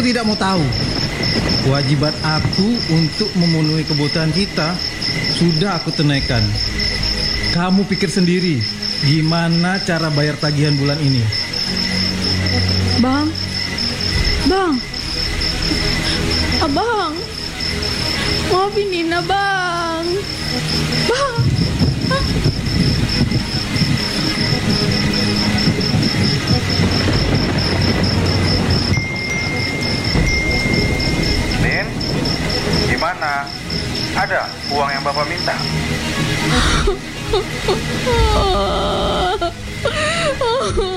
tidak mau tahu? Kewajiban aku untuk memenuhi kebutuhan kita sudah aku tunaikan. Kamu pikir sendiri, gimana cara bayar tagihan bulan ini? Bang, Abang, maafin Nina, Bang. Nin, gimana? Ada uang yang Bapak minta?